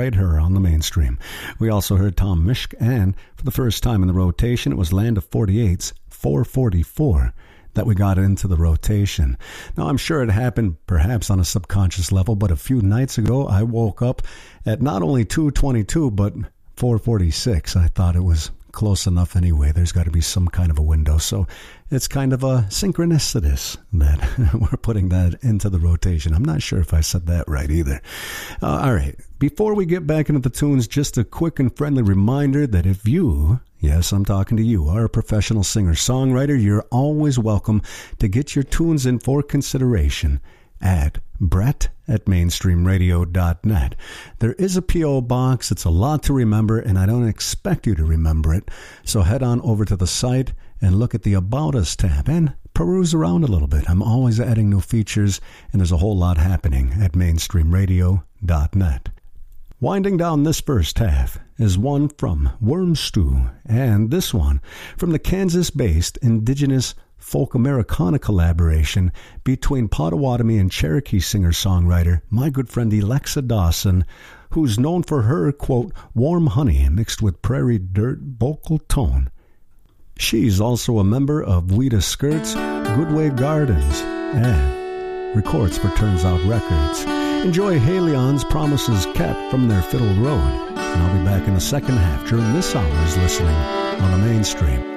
right here on the mainstream. We also heard Tom Misch, and for the first time in the rotation, it was Land of 48's 444 that we got into the rotation. Now, I'm sure it happened perhaps on a subconscious level, but a few nights ago, I woke up at not only 222, but 446. I thought it was close enough anyway. There's got to be some kind of a window. So it's kind of a synchronicitous that we're putting that into the rotation. I'm not sure if I said that right either. All right. Before we get back into the tunes, just a quick and friendly reminder that if you, yes, I'm talking to you, are a professional singer-songwriter, you're always welcome to get your tunes in for consideration at brett@mainstreamradio.net. There is a P.O. box. It's a lot to remember, and I don't expect you to remember it. So head on over to the site and look at the About Us tab and peruse around a little bit. I'm always adding new features, and there's a whole lot happening at mainstreamradio.net. Winding down this first half is one from Worm Stew, and this one from the Kansas-based indigenous folk Americana collaboration between Potawatomi and Cherokee singer-songwriter, my good friend Alexa Dawson, who's known for her, quote, warm honey mixed with prairie dirt vocal tone. She's also a member of Weta Skirt's Goodway Gardens and records for Turns Out Records. Enjoy Halion's Promises Kept from their Fiddle Road, and I'll be back in the second half during this hour's listening on the mainstream.